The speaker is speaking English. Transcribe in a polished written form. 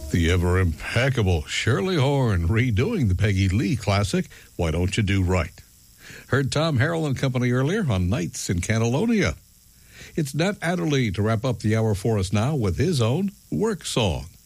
The ever impeccable Shirley Horn redoing the Peggy Lee classic, Why Don't You Do Right? Heard Tom Harrell and Company earlier on Nights in Catalonia. It's Nat Adderley to wrap up the hour for us now with his own work song.